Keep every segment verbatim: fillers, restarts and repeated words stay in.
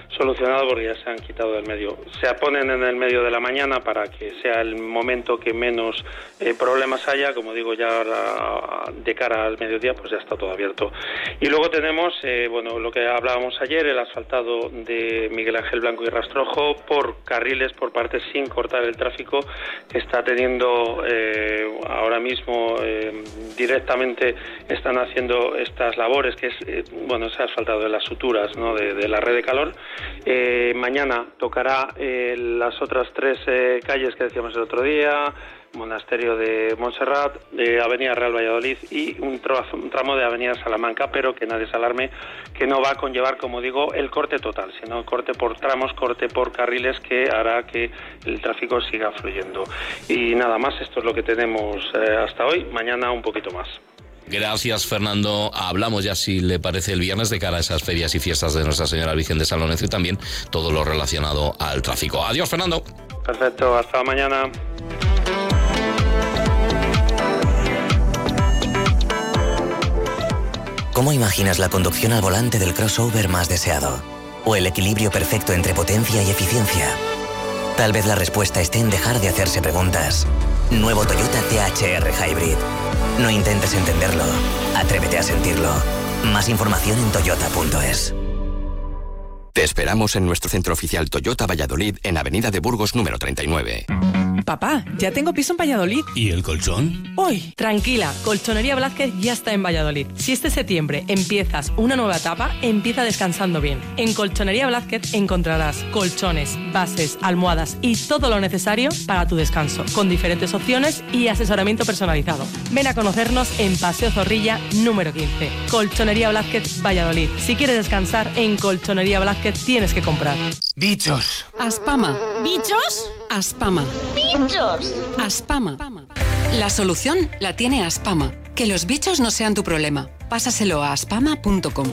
solucionado porque ya se han quitado del medio. Se ponen en el medio de la mañana para que sea el momento que menos eh, problemas haya. Como digo, ya ahora, de cara al mediodía, pues ya está todo abierto. Y luego tenemos, eh, bueno, lo que hablábamos ayer, el asfaltado de Miguel Ángel Blanco y Rastrojo por carriles, por partes sin cortar el tráfico, que está teniendo eh, ahora mismo eh, directamente están haciendo estas labores, que es, eh, bueno, se ha asfaltado de las suturas, ¿no?, de, de la red de calor. Eh, mañana tocará eh, las otras tres eh, calles que decíamos el otro día, Monasterio de Montserrat, de Avenida Real Valladolid y un, tra- un tramo de Avenida Salamanca, pero que nadie se alarme, que no va a conllevar, como digo, el corte total, sino corte por tramos, corte por carriles, que hará que el tráfico siga fluyendo. Y nada más, esto es lo que tenemos eh, hasta hoy. Mañana un poquito más. Gracias, Fernando. Hablamos ya, si le parece, el viernes de cara a esas ferias y fiestas de Nuestra Señora Virgen de San Lorenzo y también todo lo relacionado al tráfico. Adiós, Fernando. Perfecto, hasta mañana. ¿Cómo imaginas la conducción al volante del crossover más deseado? ¿O el equilibrio perfecto entre potencia y eficiencia? Tal vez la respuesta esté en dejar de hacerse preguntas. Nuevo Toyota T H R Hybrid. No intentes entenderlo, atrévete a sentirlo. Más información en toyota punto es. Te esperamos en nuestro centro oficial Toyota Valladolid, en Avenida de Burgos número treinta y nueve. Papá, ya tengo piso en Valladolid. ¿Y el colchón? Uy, tranquila, Colchonería Blázquez ya está en Valladolid. Si este septiembre empiezas una nueva etapa, empieza descansando bien. En Colchonería Blázquez encontrarás colchones, bases, almohadas y todo lo necesario para tu descanso, con diferentes opciones y asesoramiento personalizado. Ven a conocernos en Paseo Zorrilla número quince. Colchonería Blázquez, Valladolid. Si quieres descansar, en Colchonería Blázquez tienes que comprar. ¡Bichos! Aspama. ¿Bichos? Aspama. ¡Bichos! Aspama. La solución la tiene Aspama. Que los bichos no sean tu problema. Pásaselo a aspama punto com.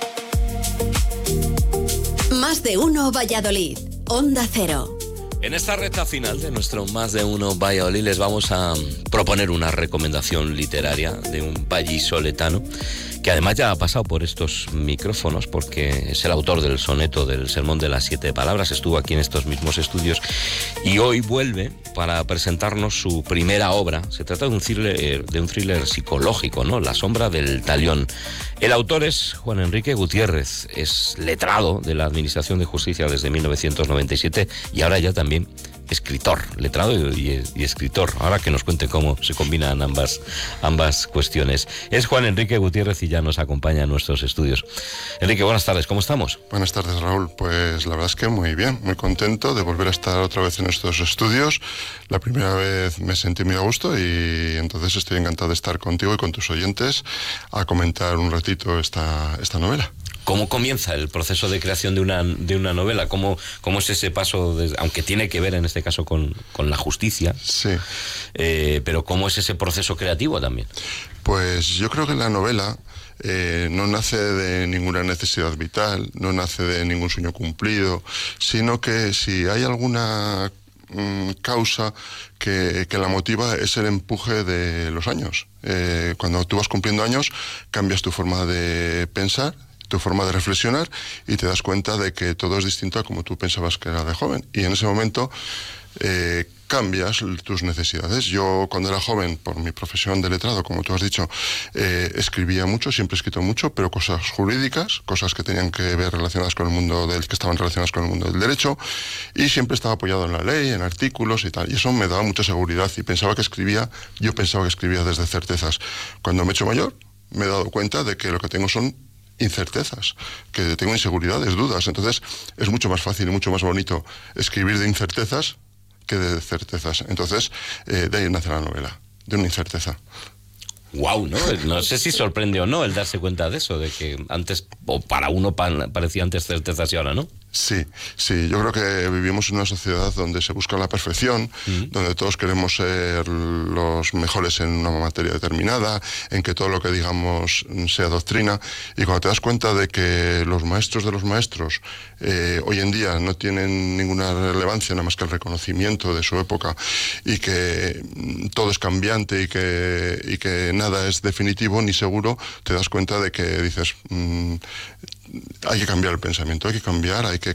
Más de uno Valladolid. Onda Cero. En esta recta final de nuestro Más de Uno Valladolid les vamos a proponer una recomendación literaria de un vallisoletano que además ya ha pasado por estos micrófonos porque es el autor del soneto del Sermón de las Siete Palabras, estuvo aquí en estos mismos estudios y hoy vuelve para presentarnos su primera obra. Se trata de un thriller, de un thriller psicológico, ¿no? La sombra del talión. El autor es Juan Enrique Gutiérrez, es letrado de la Administración de Justicia desde mil novecientos noventa y siete y ahora ya también escritor, letrado y, y escritor. Ahora que nos cuente cómo se combinan ambas, ambas cuestiones. Es Juan Enrique Gutiérrez y ya nos acompaña en nuestros estudios. Enrique, buenas tardes, ¿cómo estamos? Buenas tardes, Raúl. Pues la verdad es que muy bien, muy contento de volver a estar otra vez en estos estudios. La primera vez me sentí muy a gusto y entonces estoy encantado de estar contigo y con tus oyentes a comentar un ratito esta, esta novela. ¿Cómo comienza el proceso de creación de una, de una novela? ¿Cómo, cómo es ese paso, de, aunque tiene que ver en este caso con, con la justicia? Sí. Eh, pero ¿cómo es ese proceso creativo también? Pues yo creo que la novela eh, no nace de ninguna necesidad vital, no nace de ningún sueño cumplido, sino que si hay alguna mm, causa que, que la motiva es el empuje de los años. Eh, cuando tú vas cumpliendo años, cambias tu forma de pensar, tu forma de reflexionar y te das cuenta de que todo es distinto a como tú pensabas que era de joven. Y en ese momento eh, cambias tus necesidades. Yo cuando era joven, por mi profesión de letrado, como tú has dicho, eh, escribía mucho, siempre he escrito mucho, pero cosas jurídicas, cosas que tenían que ver relacionadas con el mundo del, que estaban relacionadas con el mundo del derecho, y siempre estaba apoyado en la ley, en artículos y tal. Y eso me daba mucha seguridad y pensaba que escribía, yo pensaba que escribía desde certezas. Cuando me he hecho mayor, me he dado cuenta de que lo que tengo son incertezas, que tengo inseguridades, dudas. Entonces es mucho más fácil y mucho más bonito escribir de incertezas que de certezas. Entonces eh, de ahí nace la novela, de una incerteza. Wow, ¿no? No sé si sorprende o no el darse cuenta de eso, de que antes, o para uno parecía antes certezas y ahora no. Sí, sí, yo creo que vivimos en una sociedad donde se busca la perfección, mm. donde todos queremos ser los mejores en una materia determinada, en que todo lo que digamos sea doctrina, y cuando te das cuenta de que los maestros de los maestros eh, hoy en día no tienen ninguna relevancia nada más que el reconocimiento de su época, y que todo es cambiante y que, y que nada es definitivo ni seguro, te das cuenta de que dices... Mmm, hay que cambiar el pensamiento, hay que cambiar, hay que